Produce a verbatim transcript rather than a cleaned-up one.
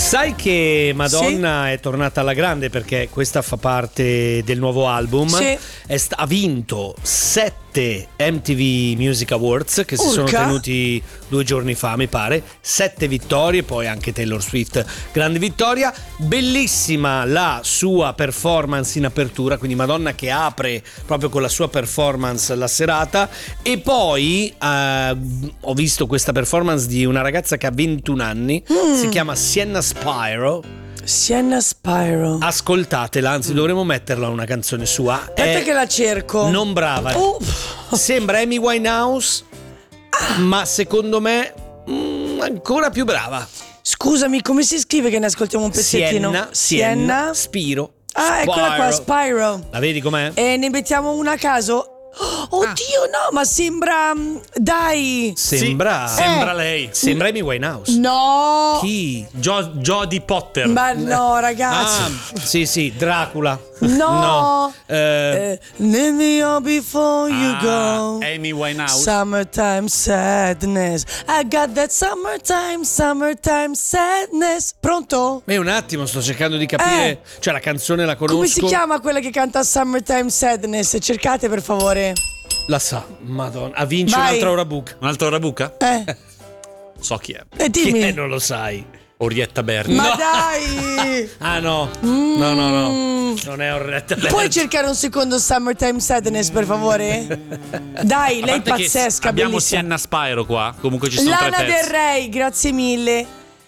Sai che Madonna sì? è tornata alla grande, perché questa fa parte del nuovo album. Sì. È sta- ha vinto sette M T V Music Awards che si Urca. sono tenuti due giorni fa, mi pare. Sette vittorie, poi anche Taylor Swift, grande vittoria. Bellissima la sua performance in apertura, quindi Madonna che apre proprio con la sua performance la serata. E poi eh, ho visto questa performance di una ragazza che ha ventuno anni, mm. si chiama Sienna Spiro. Sienna Spiro. Ascoltatela, anzi mm. dovremmo metterla una canzone sua. Aspetta È che la cerco. Non brava. Oh. Sembra Amy Winehouse, ah. ma secondo me mm, ancora più brava. Scusami, come si scrive che ne ascoltiamo un pezzettino? Sienna, Sienna, Spiro. Ah, Spiro. eccola qua, Spiro. La vedi com'è? E ne mettiamo una a caso. Oddio, ah. no, ma sembra. Dai, Sembra. Sì, sembra eh. lei. Sembra Amy Winehouse. No. Chi? Jo- Jodie Potter. Ma no, ragazzi. Ah, sì, sì, Dracula. No, no. Eh, eh, Let me all before you Ah, go. Amy Winehouse. Summertime sadness. I got that summertime, summertime sadness. Pronto? E un attimo, sto cercando di capire. Eh. Cioè, la canzone la conosco. Come si chiama quella che canta Summertime Sadness? Cercate per favore. La sa, Madonna. Ah, vince Vai. un'altra ora buca. Un'altra ora buca? Eh, So chi è. e Chi dimmi. è? Non lo sai. Orietta Berti. Ma No. dai! Ah, no. No, no, no. Non è Orretta Berti. Puoi cercare un secondo Summertime Sadness, per favore? Dai, A lei è parte che pazzesca, abbiamo bellissima. Sienna Spiro qua. Comunque ci sono Lana tre Del pezzi. Rey, grazie mille.